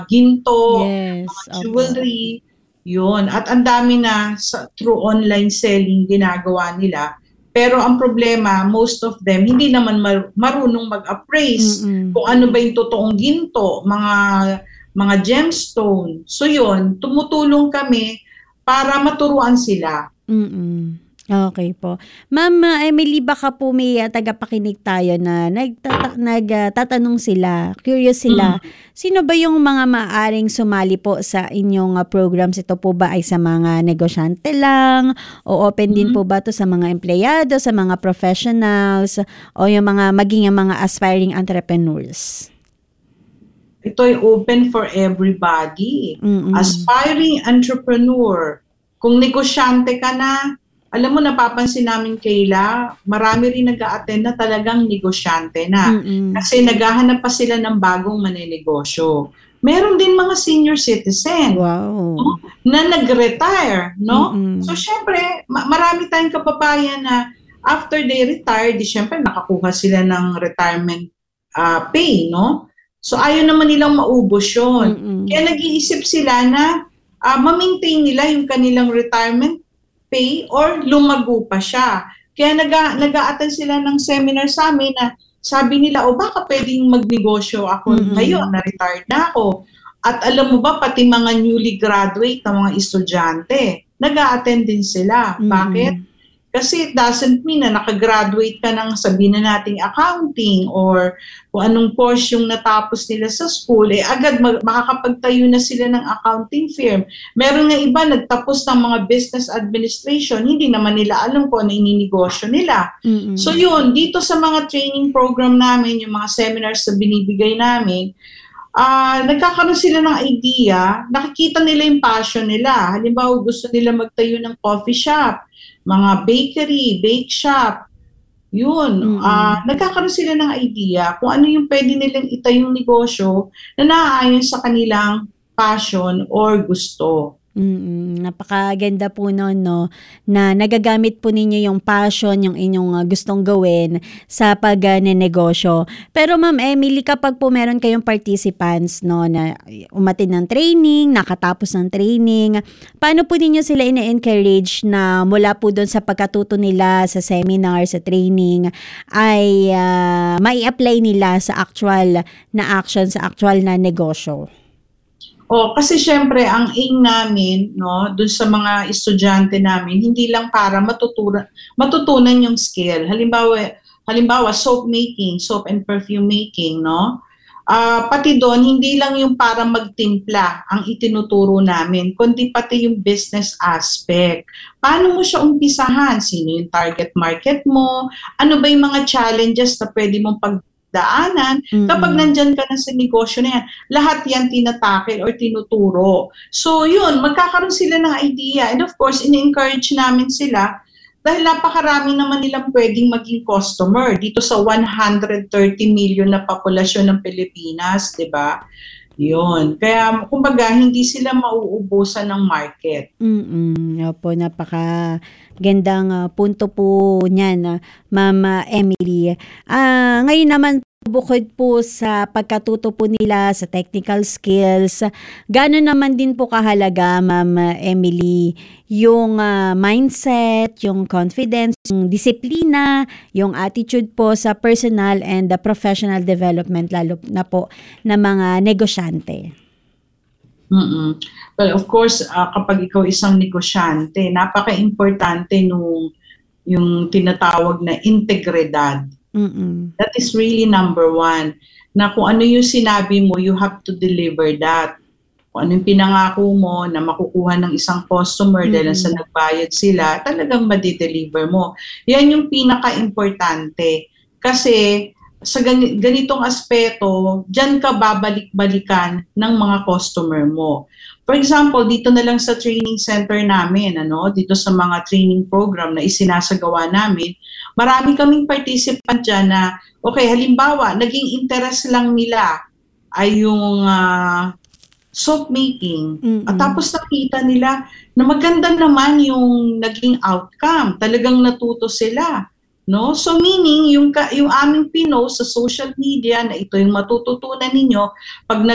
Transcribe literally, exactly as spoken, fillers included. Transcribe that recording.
ginto, mga Yes, opo. jewelry, yun. At ang dami na sa, through online selling ginagawa nila. Pero ang problema, most of them, hindi naman mar- marunong mag-appraise Mm. kung ano ba yung totoong ginto, mga mga gemstone. So yun, tumutulong kami para maturuan sila. Mm. Okay po. Ma'am ah, Emily, baka po may ah, tagapakinig tayo na nagtata nagtatanong sila, curious sila. Mm. Sino ba yung mga maaaring sumali po sa inyong ah, programs? Ito po ba ay sa mga negosyante lang o open din Mm. po ba to sa mga empleyado, sa mga professionals o yung mga maging yung mga aspiring entrepreneurs? Ito ay open for everybody. Mm. Aspiring entrepreneur. Kung negosyante ka na, alam mo, napapansin namin, Kayla, marami rin nag-a-attend na talagang negosyante na. Mm. Kasi naghahanap pa sila ng bagong manenegosyo. Meron din mga senior citizen, Wow. no, na nag-retire, no? Mm. So, syempre, ma- marami tayong kababayan na after they retire, di syempre nakakuha sila ng retirement uh, pay, no? So, ayaw naman nilang maubos yun. Mm. Kaya nag-iisip sila na uh, ma-maintain nila yung kanilang retirement pay or lumago pa siya. Kaya nag- nag-a-attend sila ng seminar sa amin na sabi nila, o baka pwedeng magnegosyo ako Mm-mm. ngayon, na-retired na ako. At alam mo ba, pati mga newly graduate na mga estudyante, nag-a-attend din sila. Mm-mm. Bakit? Kasi it doesn't mean na nakagraduate ka ng sabihin na nating accounting or kung anong course yung natapos nila sa school, eh agad mag- makakapagtayo na sila ng accounting firm. Meron nga iba nagtapos ng mga business administration, hindi naman nila alam kung ano ininegosyo nila. Mm-mm. So yun, dito sa mga training program namin, yung mga seminars na binibigay namin, uh, nagkakaroon sila ng idea, nakikita nila yung passion nila. Halimbawa, gusto nila magtayo ng coffee shop, mga bakery, bake shop, yun. Mm-mm. Uh, nagkakaroon sila ng idea kung ano yung pwede nilang itayong negosyo na naaayon sa kanilang passion or gusto. Mm, napakaganda po no'n 'no, na nagagamit po ninyo yung passion, yung inyong ah, gustong gawin sa pagnenegosyo. Pero Ma'am Emily, kapag po meron kayong participants 'no, na umattend ng training, nakatapos ng training, paano po ninyo sila ine-encourage na mula po do'n sa pagkatuto nila sa seminar, sa training ay ah, mai-apply nila sa actual na action, sa actual na negosyo? Oh, kasi syempre ang aim namin, no, dun sa mga estudyante namin, hindi lang para matutunan matutunan yung skill. Halimbawa, halimbawa soap making, soap and perfume making, no? Ah, pati doon hindi lang yung para magtimpla ang itinuturo namin, kundi pati yung business aspect. Paano mo siya umpisahan? Sino yung target market mo? Ano ba yung mga challenges na pwede mong pag daanan, kapag Mm-mm. nandyan ka na sa negosyo na yan, lahat yan tinatakil or tinuturo. So yun, magkakaroon sila ng idea. And of course, in-encourage namin sila dahil napakarami naman nilang pwedeng maging customer dito sa one hundred thirty million na populasyon ng Pilipinas, di ba? Yun. Kaya, kumbaga, hindi sila mauubusan ng market. Mm, opo, napaka gandang ah, punto po niyan, ah, Ma'am ah, Emily. Ah, ngayon naman bukod po sa pagkatuto po nila sa technical skills, gaano naman din po kahalaga, Ma'am ah, Emily, yung ah, mindset, yung confidence, yung disiplina, yung attitude po sa personal and the professional development, lalo na po ng mga negosyante? Mm-mm. Well, of course, uh, kapag ikaw isang negosyante, napaka-importante nung yung tinatawag na integridad. Mm. That is really number one. Na kung ano yung sinabi mo, you have to deliver that. Kung ano yung pinangako mo na makukuha ng isang customer Mm-mm. dahil sa nagbayad sila, talagang madideliver mo. Yan yung pinaka-importante. Kasi sa ganitong aspeto, dyan ka babalik-balikan ng mga customer mo. For example, dito na lang sa training center namin, ano, dito sa mga training program na isinasagawa namin, marami kaming participant dyan na, okay, halimbawa, naging interest lang nila ay yung uh, soap making. Mm-mm. At tapos nakita nila na maganda naman yung naging outcome. Talagang natuto sila. No? So meaning, yung, yung aming pinost sa social media na ito yung matututunan ninyo pag